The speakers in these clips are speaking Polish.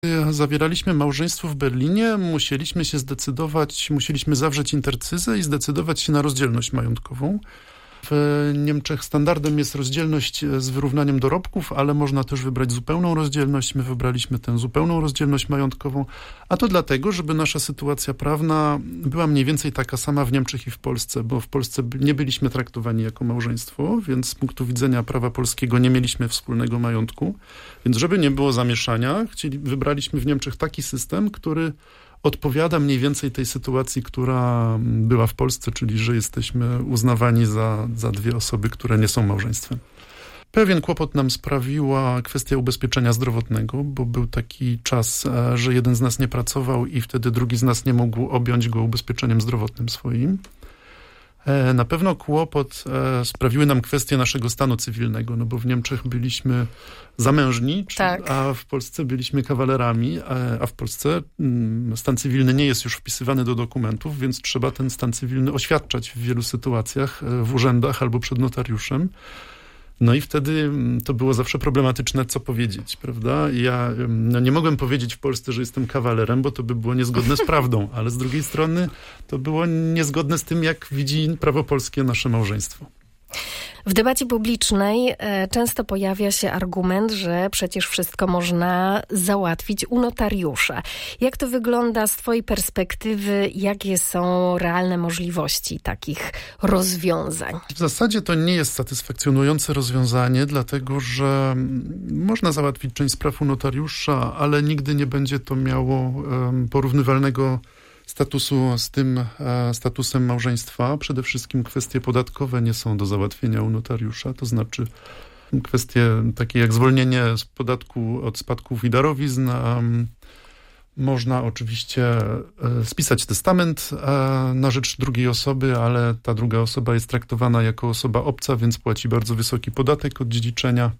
Zawieraliśmy małżeństwo w Berlinie, musieliśmy zawrzeć intercyzę i zdecydować się na rozdzielność majątkową. W Niemczech standardem jest rozdzielność z wyrównaniem dorobków, ale można też wybrać zupełną rozdzielność. My wybraliśmy tę zupełną rozdzielność majątkową, a to dlatego, żeby nasza sytuacja prawna była mniej więcej taka sama w Niemczech i w Polsce, bo w Polsce nie byliśmy traktowani jako małżeństwo, więc z punktu widzenia prawa polskiego nie mieliśmy wspólnego majątku. Więc żeby nie było zamieszania, wybraliśmy w Niemczech taki system, który odpowiada mniej więcej tej sytuacji, która była w Polsce, czyli że jesteśmy uznawani za dwie osoby, które nie są małżeństwem. Pewien kłopot nam sprawiła kwestia ubezpieczenia zdrowotnego, bo był taki czas, że jeden z nas nie pracował i wtedy drugi z nas nie mógł objąć go ubezpieczeniem zdrowotnym swoim. Na pewno kłopot sprawiły nam kwestie naszego stanu cywilnego, no bo w Niemczech byliśmy zamężni, tak, a w Polsce byliśmy kawalerami, a w Polsce stan cywilny nie jest już wpisywany do dokumentów, więc trzeba ten stan cywilny oświadczać w wielu sytuacjach w urzędach albo przed notariuszem. No i wtedy to było zawsze problematyczne, co powiedzieć, prawda? Ja nie mogłem powiedzieć w Polsce, że jestem kawalerem, bo to by było niezgodne z prawdą, ale z drugiej strony to było niezgodne z tym, jak widzi prawo polskie nasze małżeństwo. W debacie publicznej często pojawia się argument, że przecież wszystko można załatwić u notariusza. Jak to wygląda z twojej perspektywy? Jakie są realne możliwości takich rozwiązań? W zasadzie to nie jest satysfakcjonujące rozwiązanie, dlatego że można załatwić część spraw u notariusza, ale nigdy nie będzie to miało porównywalnego statusu z tym statusem małżeństwa. Przede wszystkim kwestie podatkowe nie są do załatwienia u notariusza, to znaczy kwestie takie jak zwolnienie z podatku od spadków i darowizn. Można oczywiście spisać testament na rzecz drugiej osoby, ale ta druga osoba jest traktowana jako osoba obca, więc płaci bardzo wysoki podatek od dziedziczenia.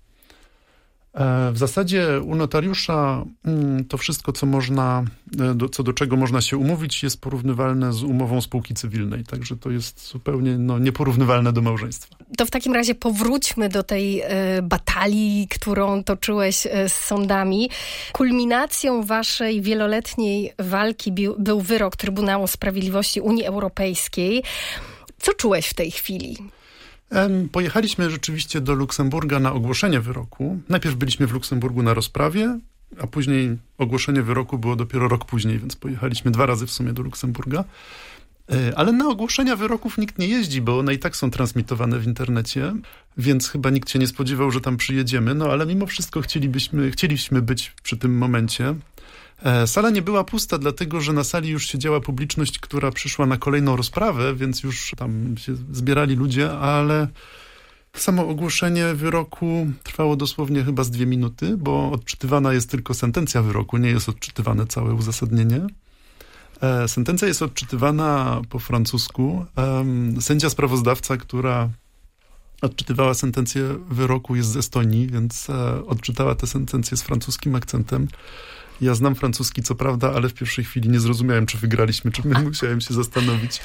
W zasadzie u notariusza to wszystko, co można, co do czego można się umówić, jest porównywalne z umową spółki cywilnej. Także to jest zupełnie nieporównywalne do małżeństwa. To w takim razie powróćmy do tej batalii, którą toczyłeś z sądami. Kulminacją waszej wieloletniej walki był wyrok Trybunału Sprawiedliwości Unii Europejskiej. Co czułeś w tej chwili? Pojechaliśmy rzeczywiście do Luksemburga na ogłoszenie wyroku. Najpierw byliśmy w Luksemburgu na rozprawie, a później ogłoszenie wyroku było dopiero rok później, więc pojechaliśmy 2 razy w sumie do Luksemburga. Ale na ogłoszenia wyroków nikt nie jeździ, bo one i tak są transmitowane w internecie, więc chyba nikt się nie spodziewał, że tam przyjedziemy, ale mimo wszystko chcieliśmy być przy tym momencie. Sala nie była pusta, dlatego że na sali już siedziała publiczność, która przyszła na kolejną rozprawę, więc już tam się zbierali ludzie, ale samo ogłoszenie wyroku trwało dosłownie chyba z 2 minuty, bo odczytywana jest tylko sentencja wyroku, nie jest odczytywane całe uzasadnienie. Sentencja jest odczytywana po francusku. Sędzia sprawozdawca, która odczytywała sentencję wyroku, jest z Estonii, więc odczytała tę sentencję z francuskim akcentem. Ja znam francuski, co prawda, ale w pierwszej chwili nie zrozumiałem, czy wygraliśmy, czy musiałem się zastanowić.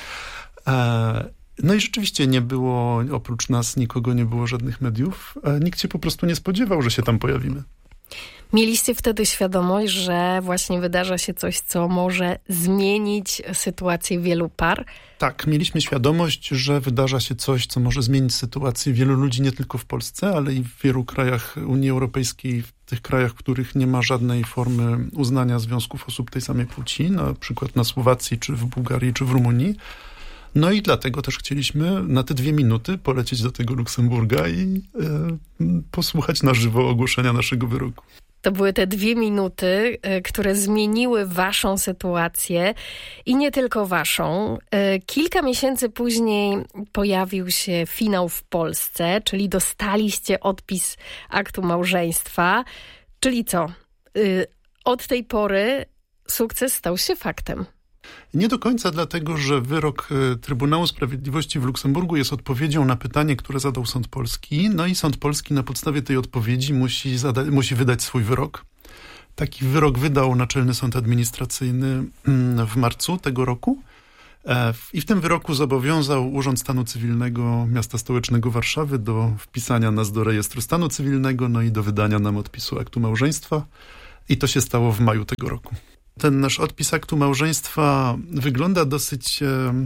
No i rzeczywiście nie było, oprócz nas nikogo nie było, żadnych mediów. Nikt się po prostu nie spodziewał, że się tam pojawimy. Mieliście wtedy świadomość, że właśnie wydarza się coś, co może zmienić sytuację wielu par? Tak, mieliśmy świadomość, że wydarza się coś, co może zmienić sytuację wielu ludzi nie tylko w Polsce, ale i w wielu krajach Unii Europejskiej, w tych krajach, w których nie ma żadnej formy uznania związków osób tej samej płci, na przykład na Słowacji, czy w Bułgarii, czy w Rumunii. No i dlatego też chcieliśmy na te 2 minuty polecieć do tego Luksemburga i posłuchać na żywo ogłoszenia naszego wyroku. To były te 2 minuty, które zmieniły waszą sytuację i nie tylko waszą. Kilka miesięcy później pojawił się finał w Polsce, czyli dostaliście odpis aktu małżeństwa. Czyli co? Od tej pory sukces stał się faktem. Nie do końca dlatego, że wyrok Trybunału Sprawiedliwości w Luksemburgu jest odpowiedzią na pytanie, które zadał sąd polski. No i sąd polski na podstawie tej odpowiedzi musi wydać swój wyrok. Taki wyrok wydał Naczelny Sąd Administracyjny w marcu tego roku. I w tym wyroku zobowiązał Urząd Stanu Cywilnego Miasta Stołecznego Warszawy do wpisania nas do rejestru stanu cywilnego, no i do wydania nam odpisu aktu małżeństwa. I to się stało w maju tego roku. Ten nasz odpis aktu małżeństwa wygląda dosyć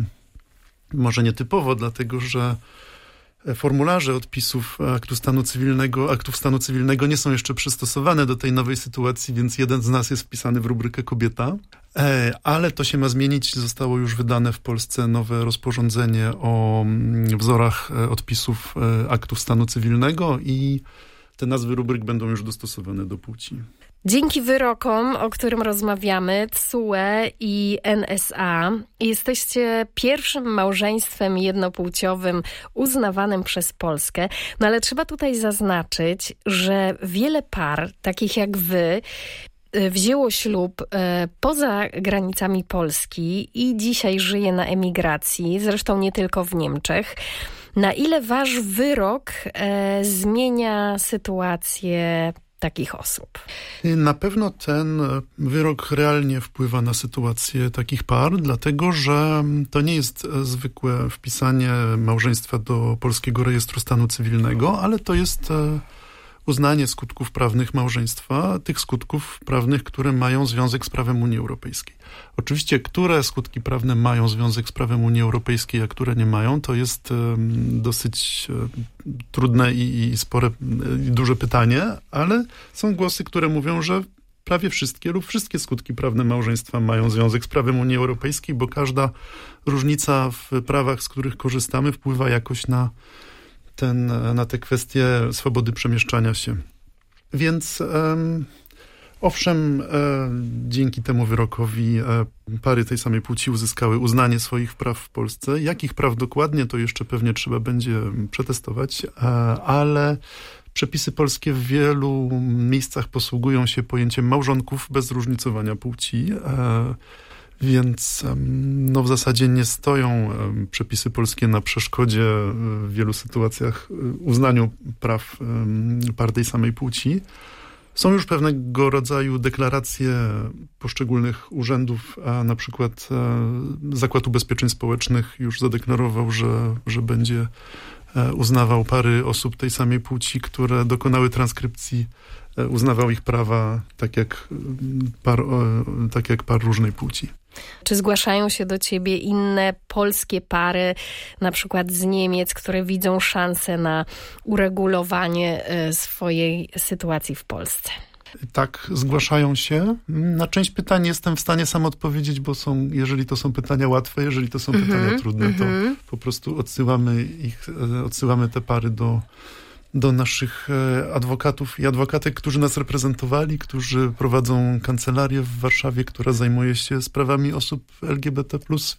może nietypowo, dlatego że formularze odpisów aktów stanu cywilnego nie są jeszcze przystosowane do tej nowej sytuacji, więc jeden z nas jest wpisany w rubrykę kobieta. Ale to się ma zmienić. Zostało już wydane w Polsce nowe rozporządzenie o wzorach odpisów aktów stanu cywilnego i te nazwy rubryk będą już dostosowane do płci. Dzięki wyrokom, o którym rozmawiamy, TSUE i NSA, jesteście pierwszym małżeństwem jednopłciowym uznawanym przez Polskę. No ale trzeba tutaj zaznaczyć, że wiele par, takich jak wy, wzięło ślub poza granicami Polski i dzisiaj żyje na emigracji, zresztą nie tylko w Niemczech. Na ile wasz wyrok zmienia sytuację takich osób? Na pewno ten wyrok realnie wpływa na sytuację takich par, dlatego że to nie jest zwykłe wpisanie małżeństwa do Polskiego Rejestru Stanu Cywilnego, ale to jest uznanie skutków prawnych małżeństwa, tych skutków prawnych, które mają związek z prawem Unii Europejskiej. Oczywiście, które skutki prawne mają związek z prawem Unii Europejskiej, a które nie mają, to jest dosyć trudne i spore, i duże pytanie, ale są głosy, które mówią, że prawie wszystkie lub wszystkie skutki prawne małżeństwa mają związek z prawem Unii Europejskiej, bo każda różnica w prawach, z których korzystamy, wpływa jakoś na te kwestie swobody przemieszczania się. Więc owszem, dzięki temu wyrokowi pary tej samej płci uzyskały uznanie swoich praw w Polsce. Jakich praw dokładnie, to jeszcze pewnie trzeba będzie przetestować, ale przepisy polskie w wielu miejscach posługują się pojęciem małżonków bez różnicowania płci. Więc w zasadzie nie stoją przepisy polskie na przeszkodzie w wielu sytuacjach uznaniu praw par tej samej płci. Są już pewnego rodzaju deklaracje poszczególnych urzędów, a na przykład Zakład Ubezpieczeń Społecznych już zadeklarował, że będzie uznawał pary osób tej samej płci, które dokonały transkrypcji, uznawał ich prawa tak jak par różnej płci. Czy zgłaszają się do ciebie inne polskie pary, na przykład z Niemiec, które widzą szansę na uregulowanie swojej sytuacji w Polsce? Tak, zgłaszają się. Na część pytań jestem w stanie sam odpowiedzieć, bo jeżeli to są pytania łatwe, jeżeli to są pytania trudne, to po prostu odsyłamy te pary do naszych adwokatów i adwokatek, którzy nas reprezentowali, którzy prowadzą kancelarię w Warszawie, która zajmuje się sprawami osób LGBT+,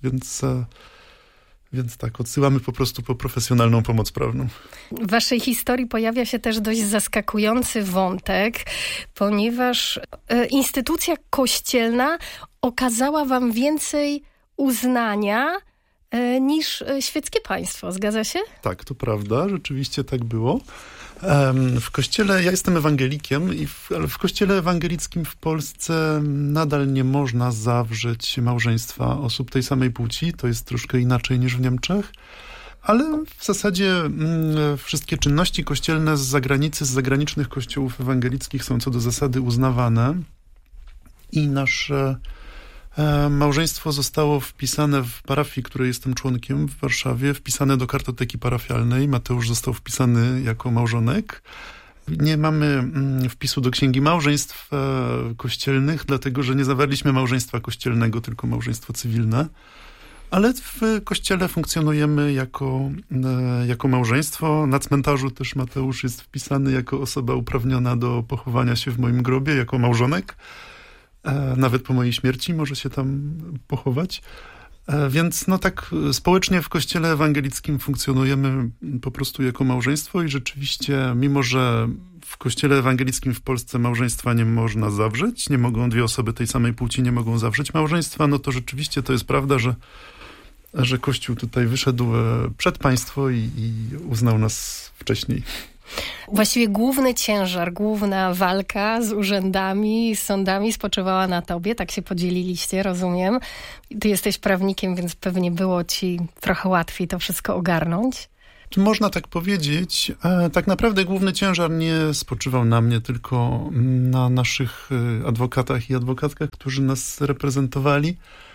więc tak, odsyłamy po prostu po profesjonalną pomoc prawną. W waszej historii pojawia się też dość zaskakujący wątek, ponieważ instytucja kościelna okazała wam więcej uznania niż świeckie państwo. Zgadza się? Tak, to prawda. Rzeczywiście tak było. W kościele, ja jestem ewangelikiem, ale w kościele ewangelickim w Polsce nadal nie można zawrzeć małżeństwa osób tej samej płci. To jest troszkę inaczej niż w Niemczech. Ale w zasadzie wszystkie czynności kościelne z zagranicy, z zagranicznych kościołów ewangelickich są co do zasady uznawane. I nasze małżeństwo zostało wpisane w parafii, której jestem członkiem w Warszawie, wpisane do kartoteki parafialnej. Mateusz został wpisany jako małżonek. Nie mamy wpisu do księgi małżeństw kościelnych, dlatego że nie zawarliśmy małżeństwa kościelnego, tylko małżeństwo cywilne. Ale w kościele funkcjonujemy jako małżeństwo. Na cmentarzu też Mateusz jest wpisany jako osoba uprawniona do pochowania się w moim grobie, jako małżonek. Nawet po mojej śmierci może się tam pochować. Więc tak społecznie w kościele ewangelickim funkcjonujemy po prostu jako małżeństwo i rzeczywiście, mimo że w kościele ewangelickim w Polsce małżeństwa nie można zawrzeć, dwie osoby tej samej płci nie mogą zawrzeć małżeństwa, to rzeczywiście to jest prawda, że Kościół tutaj wyszedł przed państwo i uznał nas wcześniej. Właściwie główny ciężar, główna walka z urzędami, z sądami spoczywała na tobie, tak się podzieliliście, rozumiem. Ty jesteś prawnikiem, więc pewnie było ci trochę łatwiej to wszystko ogarnąć. Można tak powiedzieć. Tak naprawdę główny ciężar nie spoczywał na mnie, tylko na naszych adwokatach i adwokatkach, którzy nas reprezentowali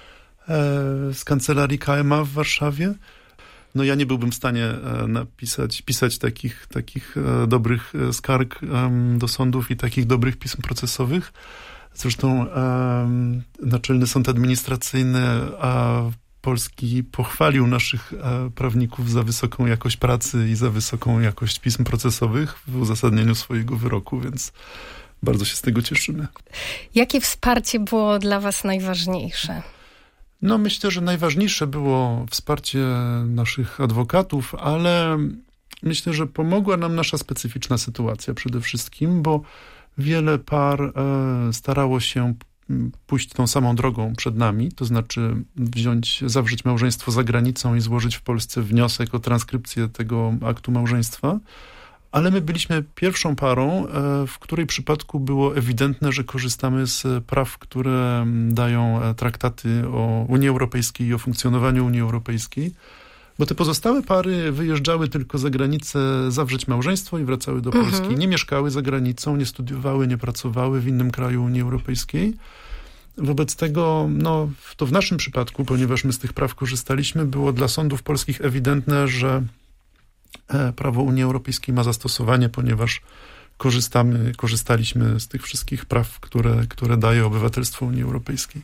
z kancelarii KMA w Warszawie. No ja nie byłbym w stanie pisać takich dobrych skarg do sądów i takich dobrych pism procesowych. Zresztą Naczelny Sąd Administracyjny Polski pochwalił naszych prawników za wysoką jakość pracy i za wysoką jakość pism procesowych w uzasadnieniu swojego wyroku, więc bardzo się z tego cieszymy. Jakie wsparcie było dla was najważniejsze? No myślę, że najważniejsze było wsparcie naszych adwokatów, ale myślę, że pomogła nam nasza specyficzna sytuacja przede wszystkim, bo wiele par starało się pójść tą samą drogą przed nami, to znaczy zawrzeć małżeństwo za granicą i złożyć w Polsce wniosek o transkrypcję tego aktu małżeństwa, ale my byliśmy pierwszą parą, w której przypadku było ewidentne, że korzystamy z praw, które dają traktaty o Unii Europejskiej i o funkcjonowaniu Unii Europejskiej, bo te pozostałe pary wyjeżdżały tylko za granicę zawrzeć małżeństwo i wracały do Polski. Nie mieszkały za granicą, nie studiowały, nie pracowały w innym kraju Unii Europejskiej. Wobec tego, to w naszym przypadku, ponieważ my z tych praw korzystaliśmy, było dla sądów polskich ewidentne, że prawo Unii Europejskiej ma zastosowanie, ponieważ korzystaliśmy z tych wszystkich praw, które daje obywatelstwo Unii Europejskiej.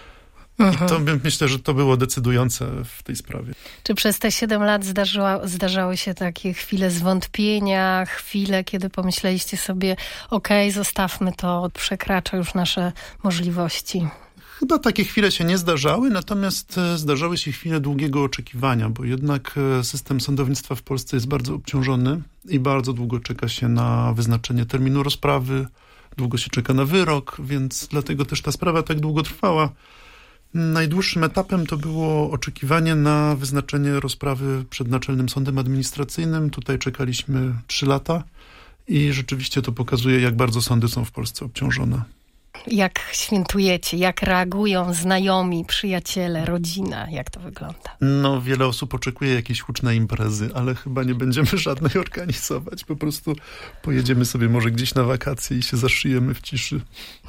I to myślę, że to było decydujące w tej sprawie. Czy przez te 7 lat zdarzały się takie chwile zwątpienia, chwile, kiedy pomyśleliście sobie, zostawmy to, przekracza już nasze możliwości? Chyba takie chwile się nie zdarzały, natomiast zdarzały się chwile długiego oczekiwania, bo jednak system sądownictwa w Polsce jest bardzo obciążony i bardzo długo czeka się na wyznaczenie terminu rozprawy, długo się czeka na wyrok, więc dlatego też ta sprawa tak długo trwała. Najdłuższym etapem to było oczekiwanie na wyznaczenie rozprawy przed Naczelnym Sądem Administracyjnym. Tutaj czekaliśmy 3 lata i rzeczywiście to pokazuje, jak bardzo sądy są w Polsce obciążone. Jak świętujecie? Jak reagują znajomi, przyjaciele, rodzina? Jak to wygląda? Wiele osób oczekuje jakiejś hucznej imprezy, ale chyba nie będziemy żadnej organizować. Po prostu pojedziemy sobie może gdzieś na wakacje i się zaszyjemy w ciszy.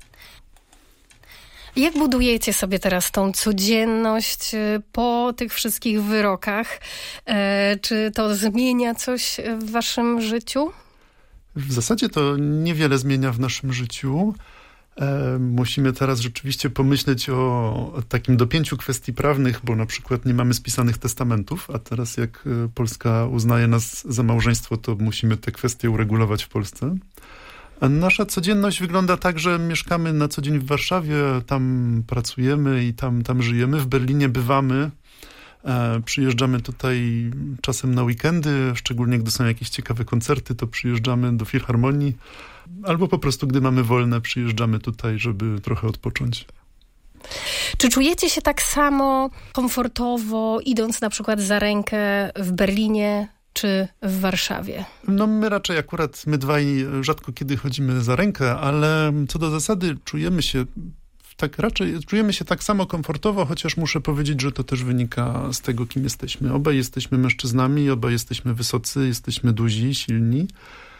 Jak budujecie sobie teraz tą codzienność po tych wszystkich wyrokach? Czy to zmienia coś w waszym życiu? W zasadzie to niewiele zmienia w naszym życiu. Musimy teraz rzeczywiście pomyśleć o takim dopięciu kwestii prawnych, bo na przykład nie mamy spisanych testamentów, a teraz jak Polska uznaje nas za małżeństwo, to musimy te kwestie uregulować w Polsce. A nasza codzienność wygląda tak, że mieszkamy na co dzień w Warszawie, tam pracujemy i tam żyjemy. W Berlinie bywamy, przyjeżdżamy tutaj czasem na weekendy, szczególnie gdy są jakieś ciekawe koncerty, to przyjeżdżamy do Filharmonii, albo po prostu gdy mamy wolne, przyjeżdżamy tutaj, żeby trochę odpocząć. Czy czujecie się tak samo komfortowo, idąc na przykład za rękę w Berlinie czy w Warszawie? My raczej akurat, my dwaj rzadko kiedy chodzimy za rękę, ale co do zasady czujemy się tak samo komfortowo, chociaż muszę powiedzieć, że to też wynika z tego, kim jesteśmy. Obaj jesteśmy mężczyznami, obaj jesteśmy wysocy, jesteśmy duzi, silni,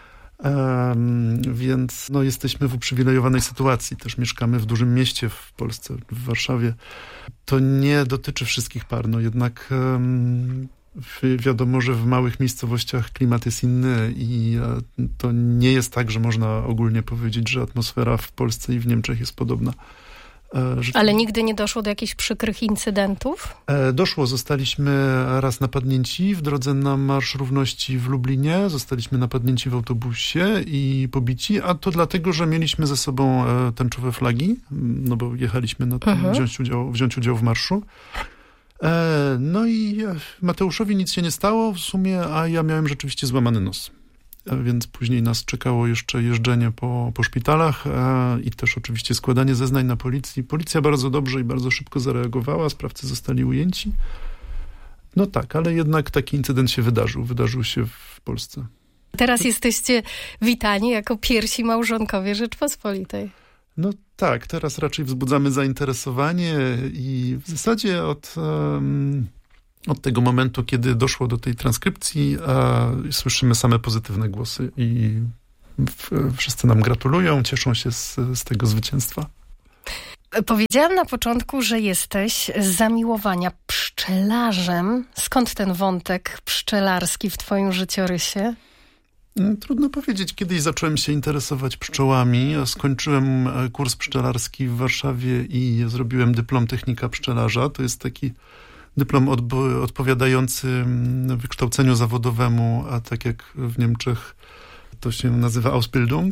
więc jesteśmy w uprzywilejowanej sytuacji. Też mieszkamy w dużym mieście w Polsce, w Warszawie. To nie dotyczy wszystkich par, jednak wiadomo, że w małych miejscowościach klimat jest inny i to nie jest tak, że można ogólnie powiedzieć, że atmosfera w Polsce i w Niemczech jest podobna. Ale nigdy nie doszło do jakichś przykrych incydentów? Doszło. Zostaliśmy raz napadnięci w drodze na Marsz Równości w Lublinie. Zostaliśmy napadnięci w autobusie i pobici, a to dlatego, że mieliśmy ze sobą tęczowe flagi, bo jechaliśmy wziąć udział w marszu. I Mateuszowi nic się nie stało w sumie, a ja miałem rzeczywiście złamany nos. Więc później nas czekało jeszcze jeżdżenie po szpitalach i też oczywiście składanie zeznań na policji. Policja bardzo dobrze i bardzo szybko zareagowała, sprawcy zostali ujęci. Ale jednak taki incydent się wydarzył się w Polsce. Teraz jesteście witani jako pierwsi małżonkowie Rzeczpospolitej. Tak, teraz raczej wzbudzamy zainteresowanie i w zasadzie od Od tego momentu, kiedy doszło do tej transkrypcji, słyszymy same pozytywne głosy i wszyscy nam gratulują, cieszą się z tego zwycięstwa. Powiedziałam na początku, że jesteś z zamiłowania pszczelarzem. Skąd ten wątek pszczelarski w twoim życiorysie? Trudno powiedzieć. Kiedyś zacząłem się interesować pszczołami. Skończyłem kurs pszczelarski w Warszawie i zrobiłem dyplom technika pszczelarza. To jest taki dyplom odpowiadający wykształceniu zawodowemu, a tak jak w Niemczech to się nazywa Ausbildung.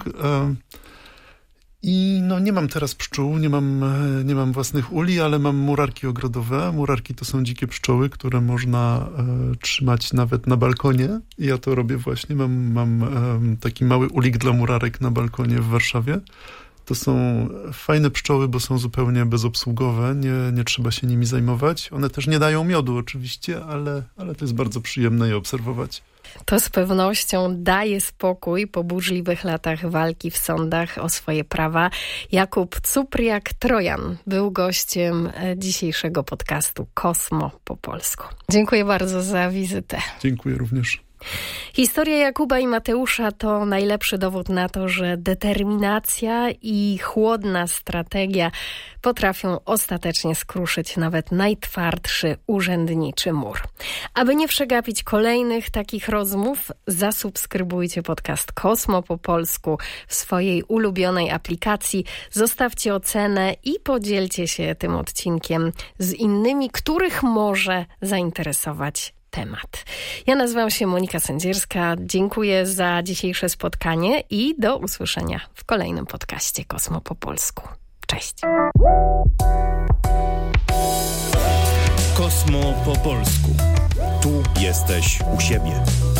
I nie mam teraz pszczół, nie mam własnych uli, ale mam murarki ogrodowe. Murarki to są dzikie pszczoły, które można trzymać nawet na balkonie. I ja to robię właśnie. Mam taki mały ulik dla murarek na balkonie w Warszawie. To są fajne pszczoły, bo są zupełnie bezobsługowe, nie trzeba się nimi zajmować. One też nie dają miodu oczywiście, ale to jest bardzo przyjemne je obserwować. To z pewnością daje spokój po burzliwych latach walki w sądach o swoje prawa. Jakub Cupriak-Trojan był gościem dzisiejszego podcastu Kosmo po polsku. Dziękuję bardzo za wizytę. Dziękuję również. Historia Jakuba i Mateusza to najlepszy dowód na to, że determinacja i chłodna strategia potrafią ostatecznie skruszyć nawet najtwardszy urzędniczy mur. Aby nie przegapić kolejnych takich rozmów, zasubskrybujcie podcast Kosmo po polsku w swojej ulubionej aplikacji, zostawcie ocenę i podzielcie się tym odcinkiem z innymi, których może zainteresować temat. Ja nazywam się Monika Sędzierska. Dziękuję za dzisiejsze spotkanie i do usłyszenia w kolejnym podcaście Kosmo po polsku. Cześć. Kosmo po polsku. Tu jesteś u siebie.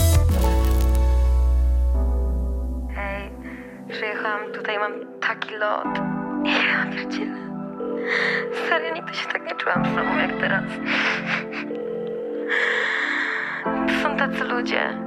Hej, przyjechałam tutaj, mam taki lot. Ja pierdzielę. Serio, nigdy się tak nie czułam w domu jak teraz. To są tacy ludzie.